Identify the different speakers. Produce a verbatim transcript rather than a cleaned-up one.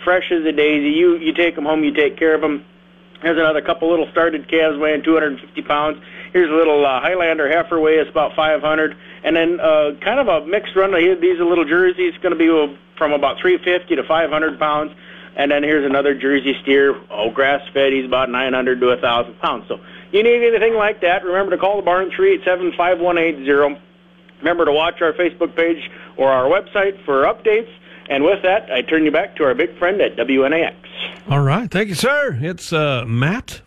Speaker 1: fresh as a daisy. You you take them home, you take care of them. Here's another couple little started calves weighing two hundred fifty pounds. Here's a little uh, Highlander heifer weighs about five hundred. And then uh, kind of a mixed run. These are little Jerseys. It's going to be from about three fifty to five hundred pounds. And then here's another Jersey steer, oh, grass-fed. He's about nine hundred to one thousand pounds. So you need anything like that, remember to call the barn, three eight seven, five one eight zero. Remember to watch our Facebook page or our website for updates. And with that, I turn you back to our big friend at W N A X.
Speaker 2: All right. Thank you, sir. It's uh, Matt